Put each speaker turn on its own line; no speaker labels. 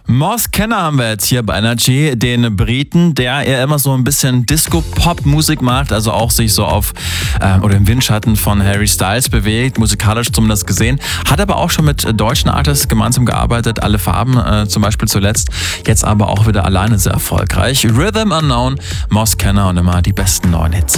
Moss Kenner haben wir jetzt hier bei Energy, den Briten, der eher immer so ein bisschen Disco-Pop-Musik macht, also auch sich so auf oder im Windschatten von Harry Styles bewegt, musikalisch zumindest gesehen. Hat aber auch schon mit deutschen Artists gemeinsam gearbeitet, Alle Farben zum Beispiel zuletzt, jetzt aber auch wieder alleine sehr erfolgreich. Rhythm Unknown, Moss Kenner und immer die besten neuen Hits.